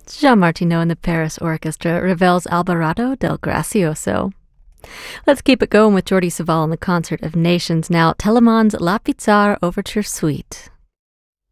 Jean Martineau and the Paris Orchestra, Ravel's Alvarado del Gracioso. Let's keep it going with Jordi Savall and the Concert of Nations now. Telemann's La Pizarre Overture Suite.